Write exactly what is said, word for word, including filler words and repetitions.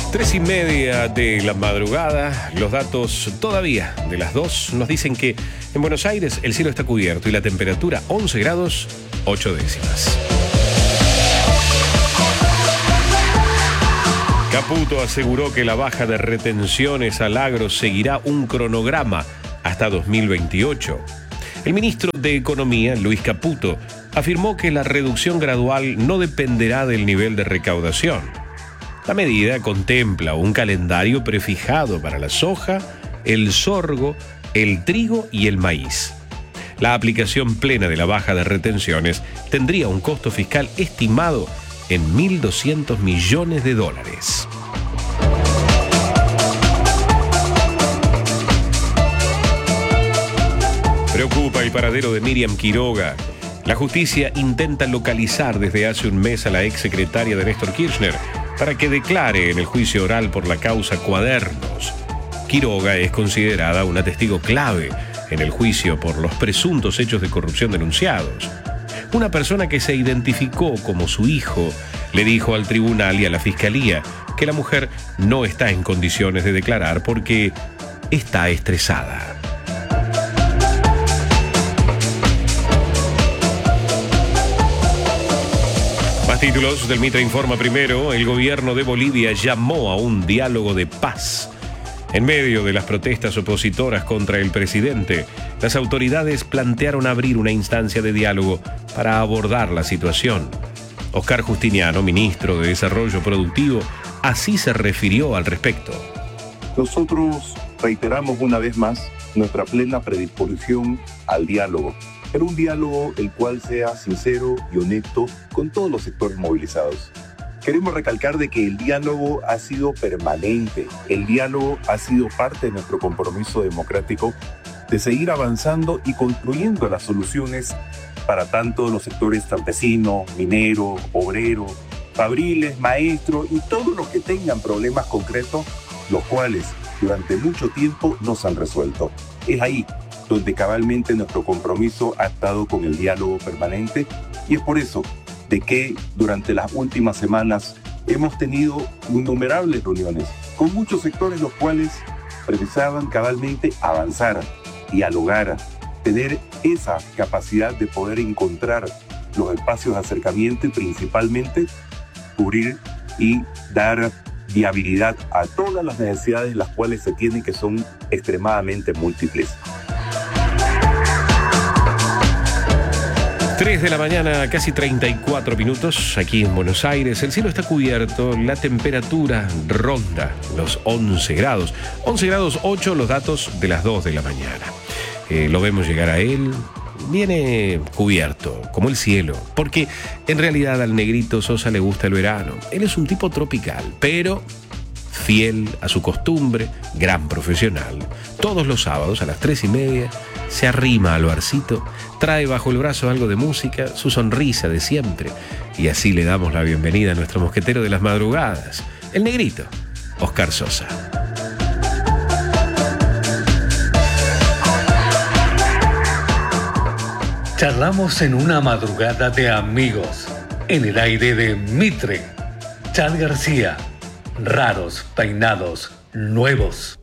Tres y media de la madrugada, los datos todavía de las dos nos dicen que en Buenos Aires el cielo está cubierto y la temperatura once grados, ocho décimas. Caputo aseguró que la baja de retenciones al agro seguirá un cronograma hasta dos mil veintiocho. El ministro de Economía, Luis Caputo, afirmó que la reducción gradual no dependerá del nivel de recaudación. La medida contempla un calendario prefijado para la soja, el sorgo, el trigo y el maíz. La aplicación plena de la baja de retenciones tendría un costo fiscal estimado en mil doscientos millones de dólares. Preocupa el paradero de Miriam Quiroga. La justicia intenta localizar desde hace un mes a la exsecretaria de Néstor Kirchner para que declare en el juicio oral por la causa Cuadernos. Quiroga es considerada una testigo clave en el juicio por los presuntos hechos de corrupción denunciados. Una persona que se identificó como su hijo le dijo al tribunal y a la fiscalía que la mujer no está en condiciones de declarar porque está estresada. Más títulos del Mitra Informa primero. El gobierno de Bolivia llamó a un diálogo de paz. En medio de las protestas opositoras contra el presidente, las autoridades plantearon abrir una instancia de diálogo para abordar la situación. Oscar Justiniano, ministro de Desarrollo Productivo, así se refirió al respecto. Nosotros reiteramos una vez más nuestra plena predisposición al diálogo, pero un diálogo el cual sea sincero y honesto con todos los sectores movilizados. Queremos recalcar de que el diálogo ha sido permanente, el diálogo ha sido parte de nuestro compromiso democrático de seguir avanzando y construyendo las soluciones para tanto los sectores campesino, minero, obrero, fabriles, maestro y todos los que tengan problemas concretos, los cuales durante mucho tiempo no se han resuelto. Es ahí donde cabalmente nuestro compromiso ha estado con el diálogo permanente y es por eso de que durante las últimas semanas hemos tenido innumerables reuniones con muchos sectores los cuales precisaban cabalmente avanzar, dialogar, tener esa capacidad de poder encontrar los espacios de acercamiento y principalmente cubrir y dar viabilidad a todas las necesidades las cuales se tienen, que son extremadamente múltiples. tres de la mañana, casi treinta y cuatro minutos, aquí en Buenos Aires. El cielo está cubierto, la temperatura ronda los once grados. once grados ocho los datos de las dos de la mañana. Eh, lo vemos llegar a él, viene cubierto, como el cielo, porque en realidad al negrito Sosa le gusta el verano. Él es un tipo tropical, pero fiel a su costumbre, gran profesional. Todos los sábados a las tres y media se arrima al barcito, trae bajo el brazo algo de música, su sonrisa de siempre, y así le damos la bienvenida a nuestro mosquetero de las madrugadas, el negrito, Oscar Sosa. Charlamos en una madrugada de amigos, en el aire de Mitre, Chal García, raros peinados nuevos.